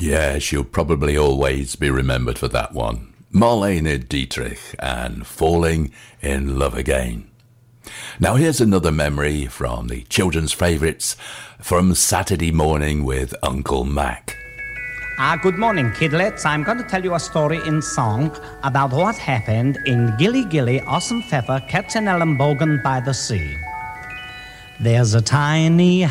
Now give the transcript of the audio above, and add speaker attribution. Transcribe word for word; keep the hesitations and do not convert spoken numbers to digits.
Speaker 1: Yeah, she'll probably always be remembered for that one. Marlene Dietrich and Falling in Love Again. Now here's another memory from the children's favourites from Saturday Morning with Uncle Mac.
Speaker 2: Ah, good morning, kidlets. I'm going to tell you a story in song about what happened in Gilly Gilly, Ossenpfeffer, Katzenellenbogen by the sea. There's a tiny